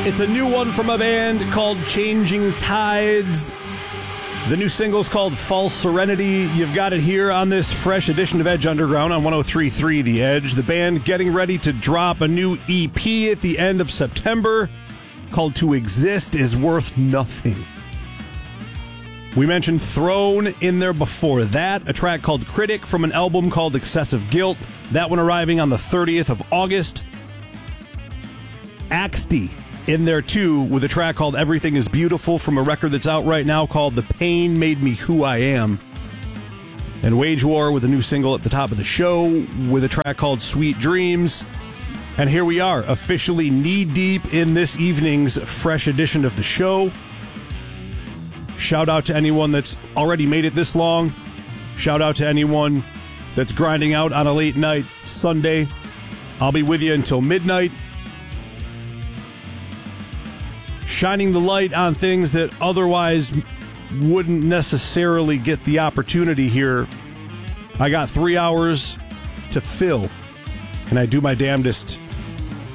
It's a new one from a band called Changing Tides. The new single's called False Serenity. You've got it here on this fresh edition of Edge Underground on 103.3 The Edge. The band getting ready to drop a new EP at the end of September called To Exist Is Worth Nothing. We mentioned Throne in there before that, a track called Critic from an album called Excessive Guilt. That one arriving on the 30th of August. Axty in there too with a track called Everything Is Beautiful from a record that's out right now called The Pain Made Me Who I Am. And Wage War with a new single at the top of the show with a track called Sweet Dreams. And here we are, officially knee-deep in this evening's fresh edition of the show. Shout out to anyone that's already made it this long. Shout out to anyone that's grinding out on a late night Sunday. I'll be with you until midnight. Shining the light on things that otherwise wouldn't necessarily get the opportunity here. I got 3 hours to fill, and I do my damnedest